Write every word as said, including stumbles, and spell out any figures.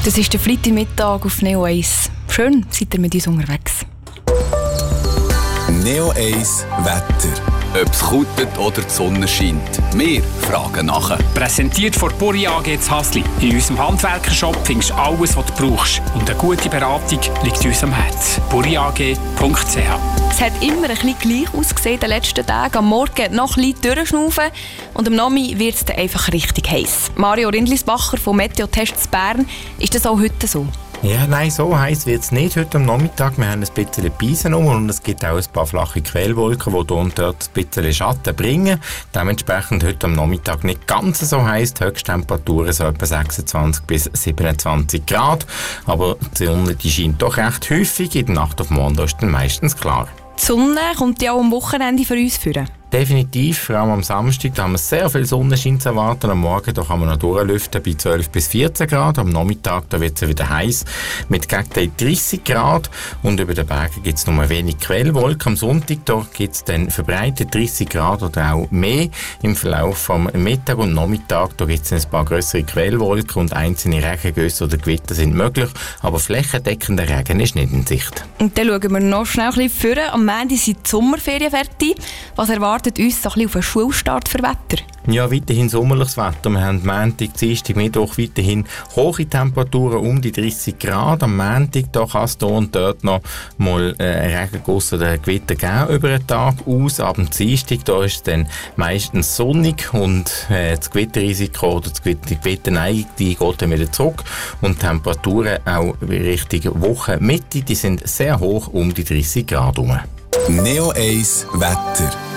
Das ist der Freitagmittag auf Neo eins. Schön, seid ihr mit uns unterwegs. Neo eins Wetter. Ob es kutet oder die Sonne scheint. Wir fragen nachher. Präsentiert von Buri A G zu Hasli. In unserem Handwerkershop findest du alles, was du brauchst. Und eine gute Beratung liegt uns am Herzen. buri a g punkt c h. Es hat immer ein bisschen gleich ausgesehen in den letzten Tagen. Am Morgen noch ein bisschen durchschnaufen und am Nachmittag wird es dann einfach richtig heiß. Mario Rindlisbacher vom Meteotests Bern, ist das auch heute so? Ja, nein, so heiß wird es nicht heute am Nachmittag. Wir haben ein bisschen Peisen um und es gibt auch ein paar flache Quellwolken, die hier und dort ein bisschen Schatten bringen. Dementsprechend heute am Nachmittag nicht ganz so heiß. Die Höchsttemperaturen so etwa sechsundzwanzig bis siebenundzwanzig Grad. Aber die Sonne die scheint doch recht häufig. In der Nacht auf morgen ist dann meistens klar. Die Sonne kommt ja auch am Wochenende für uns führen. Definitiv, vor allem am Samstag, da haben wir sehr viel Sonnenschein zu erwarten. Am Morgen da kann man noch durchlüften bei zwölf bis vierzehn Grad. Am Nachmittag da wird es wieder heiß mit gegen dreißig Grad. Und über den Bergen gibt es nur wenig Quellwolken. Am Sonntag da gibt es dann verbreitet dreißig Grad oder auch mehr. Im Verlauf vom Mittag und Nachmittag da gibt es ein paar grössere Quellwolken und einzelne Regengüsse oder Gewitter sind möglich. Aber flächendeckender Regen ist nicht in Sicht. Und dann schauen wir noch schnell ein bisschen vor. Am Montag sind die Sommerferien fertig. Was erwartet uns so ein bisschen auf einen Schulstart für Wetter? Ja, weiterhin sommerliches Wetter. Wir haben Montag, Dienstag, Mittwoch weiterhin hohe Temperaturen um die dreißig Grad. Am Montag da kann es hier und dort noch mal äh, Regenguss oder Gewitter geben über den Tag aus. Ab dem Dienstag da ist es dann meistens sonnig und äh, das Gewitterrisiko oder das Gewitter, die Gewitterneigung die geht dann wieder zurück. Und die Temperaturen auch Richtung Wochenmitte, die sind sehr hoch um die dreißig Grad herum. Neo eins Wetter.